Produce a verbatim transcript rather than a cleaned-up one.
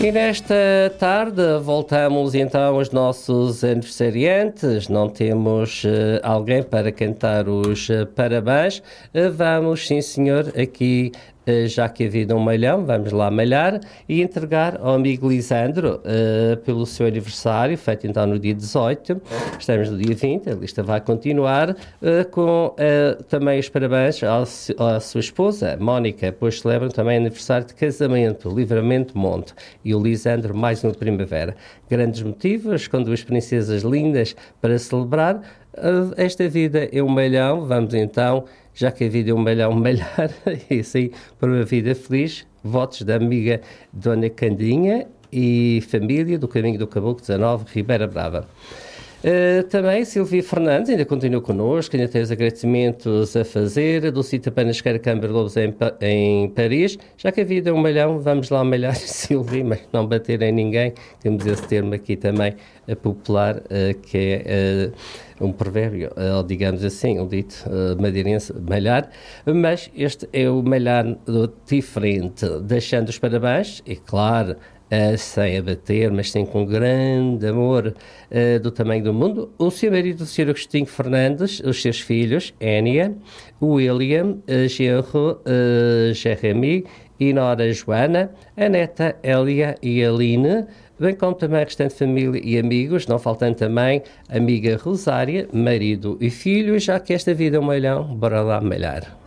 E nesta tarde voltamos então aos nossos aniversariantes. Não temos uh, alguém para cantar os uh, parabéns. Uh, vamos, sim senhor, aqui, uh, já que a vida é um malhão, vamos lá malhar e entregar ao amigo Lisandro uh, pelo seu aniversário, feito então no dia dezoito. Estamos no dia vinte, a lista vai continuar uh, com uh, também os parabéns à, à sua esposa, Mónica, pois celebram também aniversário de casamento, Livramento Monte. E o Lisandro, mais uma primavera. Grandes motivos, com duas princesas lindas para celebrar. Uh, esta vida é um malhão, vamos então, já que a vida é um malhão, malhar, e assim, para uma vida feliz. Votos da amiga Dona Candinha e família do Caminho do Caboclo dezanove, Ribeira Brava. Uh, também Silvia Fernandes ainda continua connosco, ainda tem os agradecimentos a fazer. Dulcita Panasqueira Câmara Lobos em, em Paris. Já que a vida é um malhão, vamos lá malhar, Silvia, mas não bater em ninguém. Temos esse termo aqui também a popular, uh, que é uh, um provérbio, uh, ou digamos assim, um dito uh, madeirense, malhar. Mas este é o malhar diferente, deixando os parabéns, e claro, Uh, sem abater, mas sim com grande amor uh, do tamanho do mundo, o seu marido, o senhor Agostinho Fernandes, os seus filhos, Énia, William, uh, genro, uh, Jeremy e nora Joana, a neta Elia e Aline, bem como também a restante família e amigos, não faltando também a amiga Rosária, marido e filho, já que esta vida é um malhão, bora lá malhar.